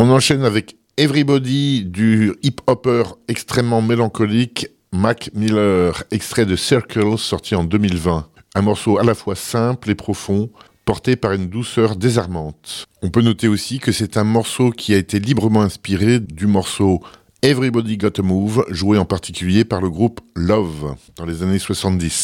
On enchaîne avec Everybody du hip-hopper extrêmement mélancolique Mac Miller, extrait de Circle sorti en 2020. Un morceau à la fois simple et profond, porté par une douceur désarmante. On peut noter aussi que c'est un morceau qui a été librement inspiré du morceau Everybody Got a Move, joué en particulier par le groupe Love dans les années 70.